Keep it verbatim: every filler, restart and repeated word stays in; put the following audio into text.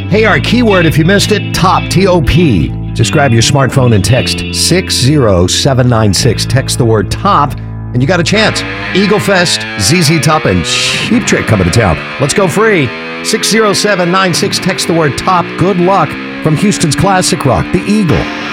Hey, our keyword, if you missed it, top, T O P. Just grab your smartphone and text six zero seven nine six. Text the word top, and you got a chance. Eagle Fest, Z Z Top, and Cheap Trick coming to town. Let's go free. six zero seven nine six. Text the word top. Good luck from Houston's classic rock, the Eagle.